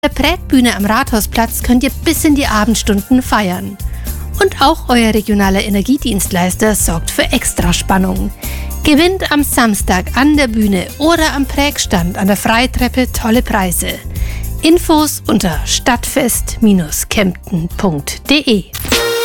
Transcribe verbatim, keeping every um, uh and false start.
der Prägbühne am Rathausplatz könnt ihr bis in die Abendstunden feiern. Und auch euer regionaler Energiedienstleister sorgt für Extraspannung. Gewinnt am Samstag an der Bühne oder am Prägstand an der Freitreppe tolle Preise. Infos unter stadtfest Bindestrich kempten punkt de.